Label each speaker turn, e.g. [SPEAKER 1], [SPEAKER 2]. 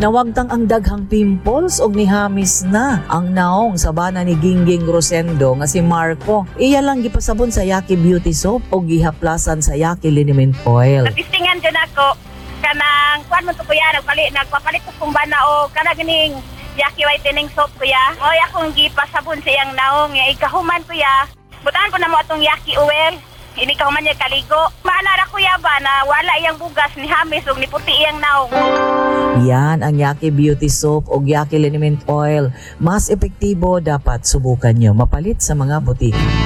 [SPEAKER 1] Nawagtang ang daghang pimples og nihamis na ang naong sa bana ni Gingging Rosendo nga si Marco. Iya lang gipasabon sa Yaki Beauty Soap o gihaplasan sa Yaki Liniment Oil.
[SPEAKER 2] Natistingan dyan ako kanang kuan mo to kuya nagpapalit ko kung bana o kanang ganing Yaki whitening soap kuya. Oy akong gipasabon sa iyang naong nga ikahuman kuya. Butaan ko na mo atong Yaki oil. Ini kahuman niya kaligo. Maanara kuya ba na wala iyang bugas ni hamis ug ni puti iyang naong.
[SPEAKER 1] Yan ang Yaki Beauty Soap o Yaki Liniment Oil. Mas epektibo, dapat subukan nyo. Mapalit sa mga butika.